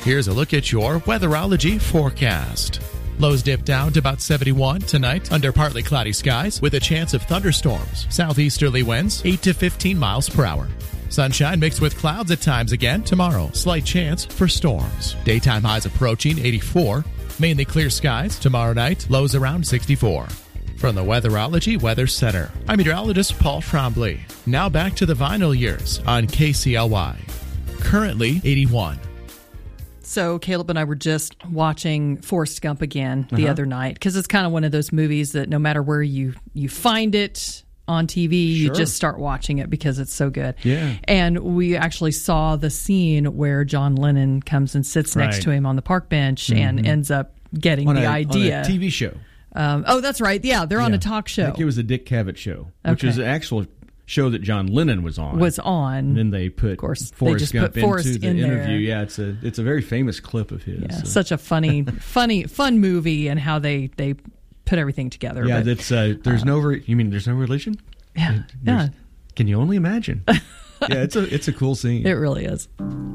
Here's a look at your weatherology forecast. Lows dip down to about 71 tonight under partly cloudy skies with a chance of thunderstorms. Southeasterly winds 8 to 15 miles per hour. Sunshine mixed with clouds at times again tomorrow. Slight chance for storms. Daytime highs approaching 84. Mainly clear skies tomorrow night. Lows around 64. From the Weatherology Weather Center, I'm meteorologist Paul Trombley. Now back to the vinyl years on KCLY. Currently 81. So Caleb and I were just watching Forrest Gump again the other night because it's kind of one of those movies that no matter where you find it on TV, you just start watching it because it's so good. Yeah. And we actually saw the scene where John Lennon comes and sits next to him on the park bench and ends up getting the idea. On a TV show. That's right. Yeah, they're on a talk show. I think it was a Dick Cavett show, which is an actual show that John Lennon was on. And then they put Forrest Gump into the interview. Yeah, it's a very famous clip of his. Yeah, such a funny, fun movie, and how they put everything together. Yeah, that's there's no religion? Yeah. Can you only imagine? Yeah, it's a cool scene. It really is.